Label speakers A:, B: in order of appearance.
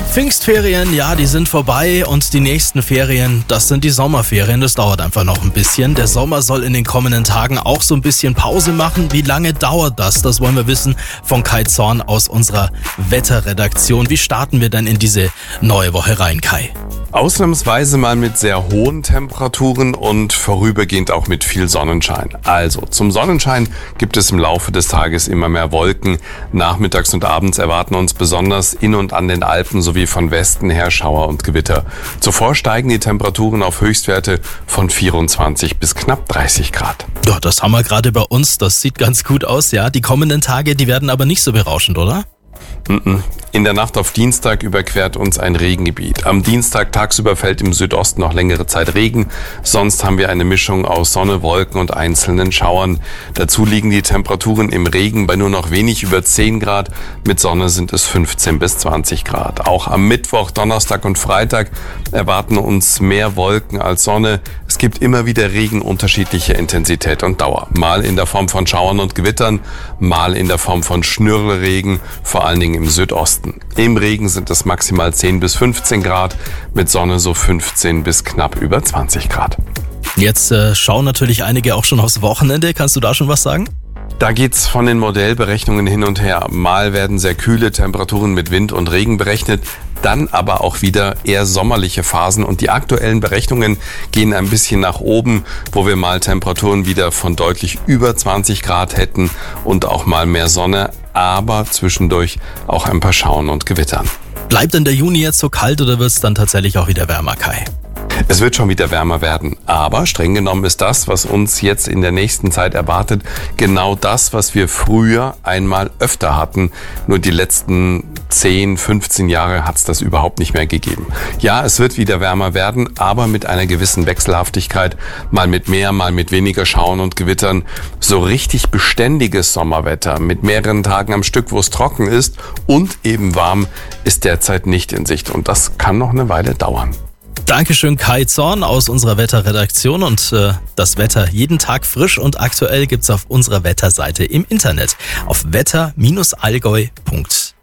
A: Pfingstferien, ja, die sind vorbei und die nächsten Ferien, das sind die Sommerferien. Das dauert einfach noch ein bisschen. Der Sommer soll in den kommenden Tagen auch so ein bisschen Pause machen. Wie lange dauert das? Das wollen wir wissen von Kai Zorn aus unserer Wetterredaktion. Wie starten wir denn in diese neue Woche rein, Kai?
B: Ausnahmsweise mal mit sehr hohen Temperaturen und vorübergehend auch mit viel Sonnenschein. Also zum Sonnenschein gibt es im Laufe des Tages immer mehr Wolken. Nachmittags und abends erwarten uns besonders in und an den Alpen sowie von Westen her Schauer und Gewitter. Zuvor steigen die Temperaturen auf Höchstwerte von 24 bis knapp 30 Grad.
A: Ja, das haben wir gerade bei uns. Das sieht ganz gut aus, ja. Die kommenden Tage, die werden aber nicht so berauschend, oder?
B: In der Nacht auf Dienstag überquert uns ein Regengebiet. Am Dienstag tagsüber fällt im Südosten noch längere Zeit Regen. Sonst haben wir eine Mischung aus Sonne, Wolken und einzelnen Schauern. Dazu liegen die Temperaturen im Regen bei nur noch wenig über 10 Grad. Mit Sonne sind es 15 bis 20 Grad. Auch am Mittwoch, Donnerstag und Freitag erwarten uns mehr Wolken als Sonne. Es gibt immer wieder Regen unterschiedlicher Intensität und Dauer. Mal in der Form von Schauern und Gewittern, mal in der Form von Schnürlregen, vor allen Dingen im Südosten. Im Regen sind es maximal 10 bis 15 Grad, mit Sonne so 15 bis knapp über 20 Grad.
A: Jetzt schauen natürlich einige auch schon aufs Wochenende. Kannst du da schon was sagen?
B: Da geht's von den Modellberechnungen hin und her. Mal werden sehr kühle Temperaturen mit Wind und Regen berechnet, dann aber auch wieder eher sommerliche Phasen und die aktuellen Berechnungen gehen ein bisschen nach oben, wo wir mal Temperaturen wieder von deutlich über 20 Grad hätten und auch mal mehr Sonne, aber zwischendurch auch ein paar Schauern und Gewittern.
A: Bleibt denn der Juni jetzt so kalt oder wird es dann tatsächlich auch wieder wärmer, Kai?
B: Es wird schon wieder wärmer werden, aber streng genommen ist das, was uns jetzt in der nächsten Zeit erwartet, genau das, was wir früher einmal öfter hatten. Nur die letzten 10, 15 Jahre hat es das überhaupt nicht mehr gegeben. Ja, es wird wieder wärmer werden, aber mit einer gewissen Wechselhaftigkeit, mal mit mehr, mal mit weniger Schauern und Gewittern. So richtig beständiges Sommerwetter mit mehreren Tagen am Stück, wo es trocken ist und eben warm, ist derzeit nicht in Sicht und das kann noch eine Weile dauern.
A: Dankeschön, Kai Zorn aus unserer Wetterredaktion und das Wetter jeden Tag frisch und aktuell gibt's auf unserer Wetterseite im Internet auf wetter-allgäu.de.